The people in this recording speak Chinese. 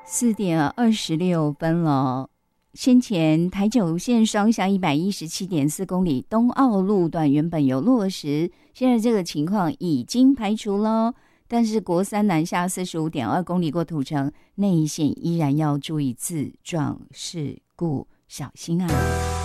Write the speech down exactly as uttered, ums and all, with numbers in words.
四点二十六分了。先前台九线双向一百一十七点四公里东澳路段原本有落石，现在这个情况已经排除了，但是国三南下四十五点二公里过土城内线依然要注意自撞事故，小心啊。